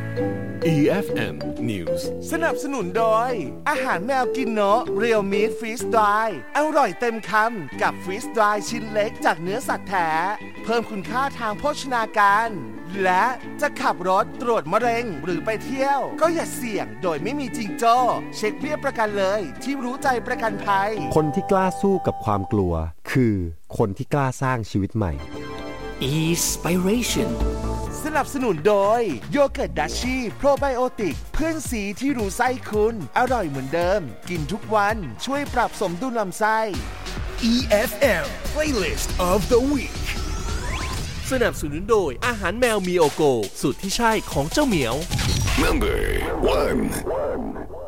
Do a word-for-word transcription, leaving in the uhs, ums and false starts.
อี เอฟ เอ็ม News สนับสนุนโดยอาหารแมวกินเนาะเรียวมีทฟรีสดรายอร่อยเต็มคำกับฟรีสดรายชิ้นเล็กจากเนื้อสัตว์แท้เพิ่มคุณค่าทางโภชนาการและจะขับรถตรวจมะเร็งหรือไปเที่ยวก็อย่าเสี่ยงโดยไม่มีจิงโจ้เช็คเบี้ยประกันเลยที่รู้ใจประกันภัยคนที่กล้าสู้กับความกลัวคือคนที่กล้าสร้างชีวิตใหม่ Inspiration สนับสนุนโดยโยเกิร์ตดัชชี่โปรไบโอติกเพื่อนสีที่รู้ไส้คุณอร่อยเหมือนเดิมกินทุกวันช่วยปรับสมดุลลำไส้อี เอฟ เอ็ม Playlist of the Week สนับสนุนโดยอาหารแมวมีโอโกสูตรที่ใช่ของเจ้าเหมียว Number one